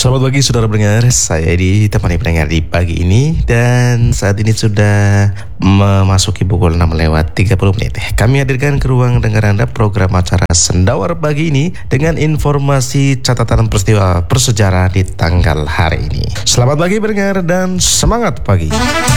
Selamat pagi saudara pendengar, saya ditemani pendengar di pagi ini. Dan saat ini sudah memasuki pukul 6 lewat 30 menit. Kami hadirkan ke ruang dengar Anda program acara Sendawar pagi ini dengan informasi catatan peristiwa bersejarah di tanggal hari ini. Selamat pagi pendengar dan semangat pagi.